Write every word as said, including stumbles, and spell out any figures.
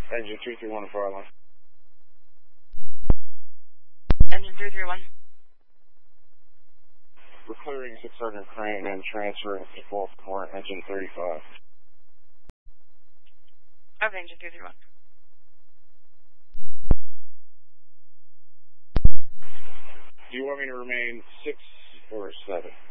Engine three three one, fire line. Engine three three one. We're clearing six hundred crane and transferring to fourth corner, engine thirty-five. Okay, engine three three one. Do you want me to remain six or seven?